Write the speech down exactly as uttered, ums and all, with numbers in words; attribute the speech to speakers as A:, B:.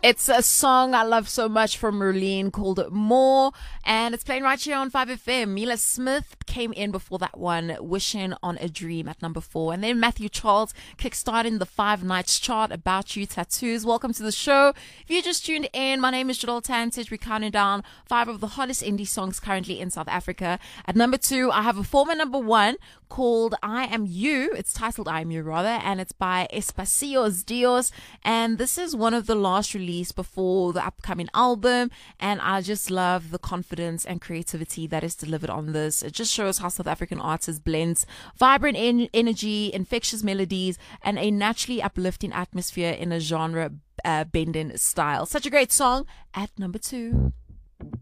A: It's a song I love so much from Merlene called More, and it's playing right here on five F M. Mila Smith came in before that one, Wishing on a Dream at number four. And then Matthew Charles kickstarting the Five Nights chart, About You Tattoos. Welcome to the show. If you just tuned in, my name is Jadol Tantich. We're counting down five of the hottest indie songs currently in South Africa. At number two, I have a former number one called I Am You. It's titled I Am You, rather, and it's by Espacios Dios. And this is one of the last releases before the upcoming album, and I just love the confidence and creativity that is delivered on this. It just shows how South African artists blends vibrant en- energy, infectious melodies, and a naturally uplifting atmosphere in a genre uh, bending style. Such a great song at number two.